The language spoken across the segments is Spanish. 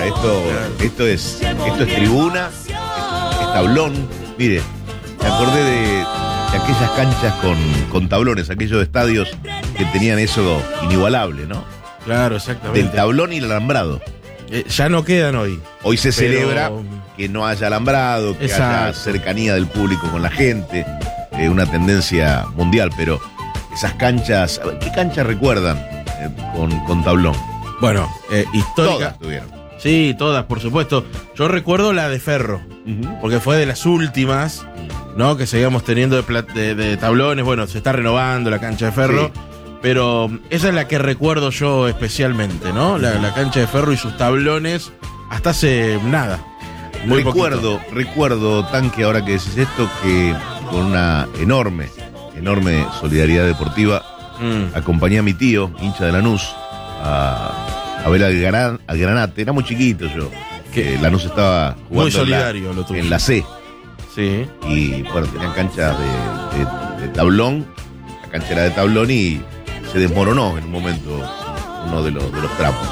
esto es tribuna, esto es tablón. Mire, me acordé de aquellas canchas con tablones, aquellos estadios que tenían eso inigualable, ¿no? Claro, exactamente. Del tablón y el alambrado. Ya no quedan hoy. Hoy se celebra que no haya alambrado, que haya cercanía del público con la gente, una tendencia mundial, pero esas canchas, ¿qué canchas recuerdan con tablón? Bueno, histórica. Todas tuvieron. Sí, todas, por supuesto. Yo recuerdo la de Ferro, porque fue de las últimas, ¿no? Que seguíamos teniendo de tablones. Bueno, se está renovando la cancha de Ferro. Sí. Pero esa es la que recuerdo yo especialmente, ¿no? La cancha de Ferro y sus tablones hasta hace nada. Recuerdo, Tanque, ahora que decís esto, que con una enorme solidaridad deportiva, acompañé a mi tío, hincha de Lanús, a ver al Granate. Era muy chiquito yo. Que Lanús estaba jugando muy solidario, lo tuyo. En la C. Sí. Y bueno, tenían canchas de tablón. La cancha era de tablón y se desmoronó en un momento uno de los trapos.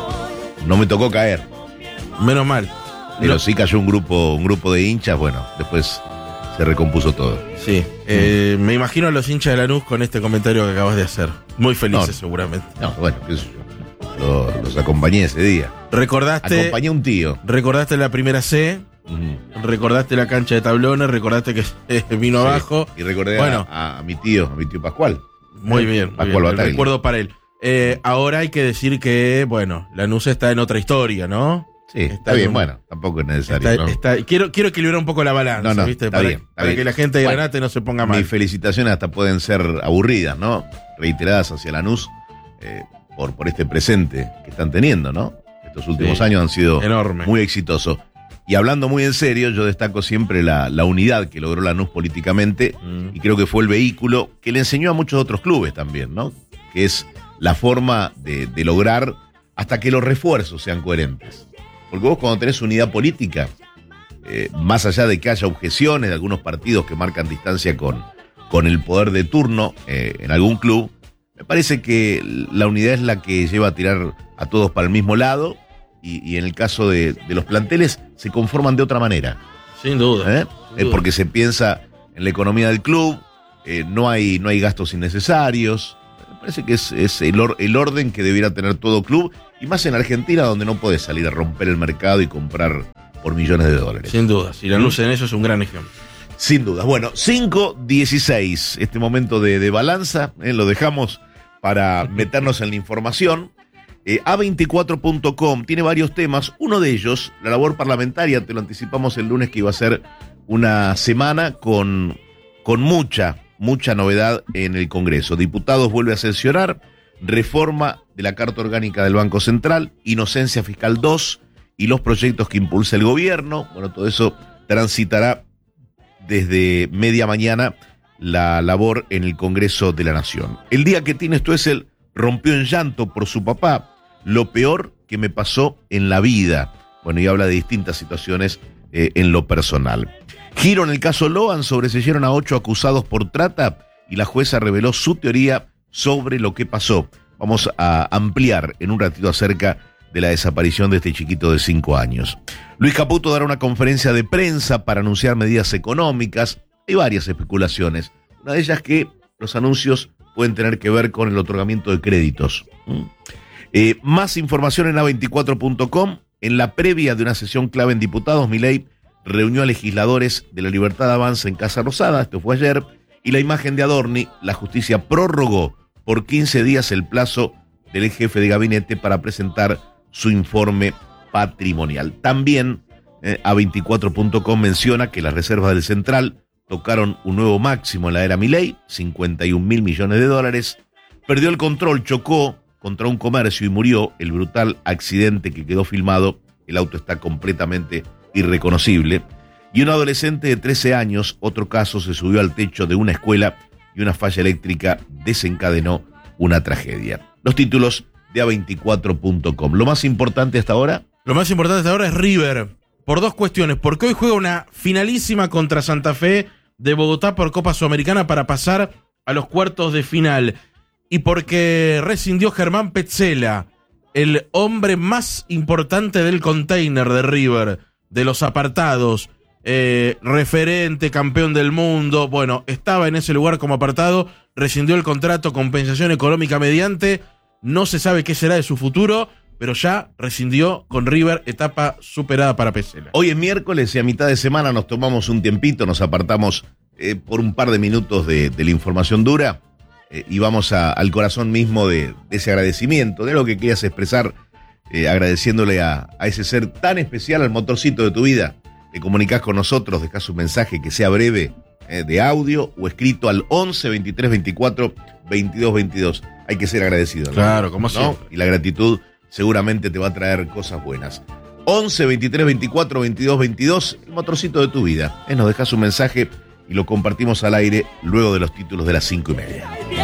No me tocó caer. Menos mal. Pero sí cayó un grupo de hinchas, bueno, después se recompuso todo. Sí. Me imagino a los hinchas de Lanús con este comentario que acabas de hacer. Muy felices, seguramente. No, bueno, qué sé yo. Los acompañé ese día. Acompañé a un tío. Recordaste la primera C. Recordaste la cancha de tablones. Recordaste que vino abajo. Y recordé a mi tío Pascual. Muy bien. El recuerdo para él. Ahora hay que decir que, bueno, Lanús está en otra historia, ¿no? Sí, está bien, bueno, tampoco es necesario. Quiero equilibrar un poco la balanza, ¿viste? Para que la gente de Granate no se ponga mal. Mis felicitaciones hasta pueden ser aburridas, ¿no? Reiteradas hacia Lanús por este presente que están teniendo, ¿no? Estos últimos años han sido muy exitosos. Y hablando muy en serio, yo destaco siempre la unidad que logró Lanús políticamente y creo que fue el vehículo que le enseñó a muchos otros clubes también, ¿no? Que es la forma de lograr hasta que los refuerzos sean coherentes. Porque vos cuando tenés unidad política, más allá de que haya objeciones de algunos partidos que marcan distancia con el poder de turno en algún club, me parece que la unidad es la que lleva a tirar a todos para el mismo lado y en el caso de los planteles se conforman de otra manera. Sin duda. Porque se piensa en la economía del club, no hay gastos innecesarios. Me parece que es el orden que debiera tener todo club, y más en Argentina, donde no puedes salir a romper el mercado y comprar por millones de dólares. Sin duda, si Lanús en eso es un gran ejemplo. Sin duda. Bueno, 5:16, este momento de balanza, lo dejamos para meternos en la información. A24.com tiene varios temas, uno de ellos, la labor parlamentaria. Te lo anticipamos el lunes que iba a ser una semana con mucha novedad en el Congreso. Diputados vuelve a sesionar, reforma de la Carta Orgánica del Banco Central, inocencia fiscal 2 y los proyectos que impulsa el gobierno. Bueno, todo eso transitará desde media mañana la labor en el Congreso de la Nación. El día que Tino Stoessel rompió en llanto por su papá, lo peor que me pasó en la vida. Bueno, y habla de distintas situaciones en lo personal. Giro en el caso Loan, sobreseyeron a 8 acusados por trata y la jueza reveló su teoría sobre lo que pasó. Vamos a ampliar en un ratito acerca de la desaparición de este chiquito de 5 años. Luis Caputo dará una conferencia de prensa para anunciar medidas económicas. Hay varias especulaciones. Una de ellas que los anuncios pueden tener que ver con el otorgamiento de créditos. Más información en A24.com. En la previa de una sesión clave en diputados, Milei reunió a legisladores de la Libertad Avanza en Casa Rosada, esto fue ayer, y la imagen de Adorni, la justicia prorrogó por 15 días el plazo del jefe de gabinete para presentar su informe patrimonial. También A24.com menciona que las reservas del Central tocaron un nuevo máximo en la era Milei, 51.000 millones de dólares. Perdió el control, chocó contra un comercio y murió. El brutal accidente que quedó filmado, el auto está completamente irreconocible. Y un adolescente de 13 años, otro caso, se subió al techo de una escuela y una falla eléctrica desencadenó una tragedia. Los títulos de A24.com. Lo más importante hasta ahora. Lo más importante hasta ahora es River, por dos cuestiones. Porque hoy juega una finalísima contra Santa Fe de Bogotá por Copa Sudamericana para pasar a los cuartos de final. Y porque rescindió Germán Petzela, el hombre más importante del container de River, de los apartados, referente, campeón del mundo, bueno, estaba en ese lugar como apartado, rescindió el contrato, compensación económica mediante, no se sabe qué será de su futuro, pero ya rescindió con River, etapa superada para Pesela. Hoy es miércoles y a mitad de semana nos tomamos un tiempito, nos apartamos por un par de minutos de la información dura y vamos al corazón mismo de ese agradecimiento, de lo que querías expresar, agradeciéndole a ese ser tan especial, al motorcito de tu vida. Te comunicás con nosotros, dejás un mensaje que sea breve, de audio o escrito al 11 23 24 22 22. Hay que ser agradecido, ¿no? Claro, como siempre. Y la gratitud seguramente te va a traer cosas buenas. 11 23 24 22 22, el motorcito de tu vida. Nos dejas un mensaje y lo compartimos al aire luego de los títulos de las 5:30.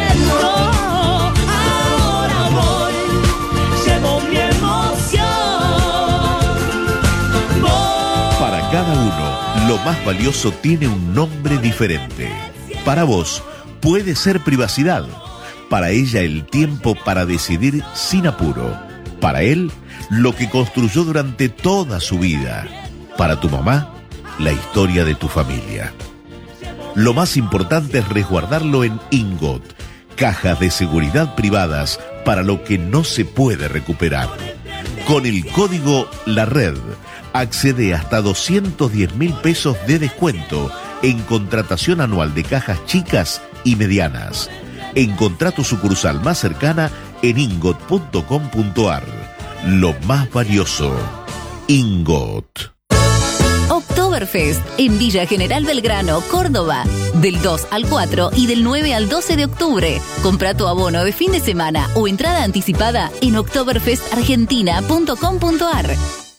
Para cada uno, lo más valioso tiene un nombre diferente. Para vos, puede ser privacidad. Para ella, el tiempo para decidir sin apuro. Para él, lo que construyó durante toda su vida. Para tu mamá, la historia de tu familia. Lo más importante es resguardarlo en Ingot, cajas de seguridad privadas para lo que no se puede recuperar. Con el código La Red, accede hasta 210.000 pesos de descuento en contratación anual de cajas chicas y medianas. Encontrá tu sucursal más cercana en ingot.com.ar. Lo más valioso, Ingot. Oktoberfest en Villa General Belgrano, Córdoba. Del 2 al 4 y del 9 al 12 de octubre. Compra tu abono de fin de semana o entrada anticipada en oktoberfestargentina.com.ar.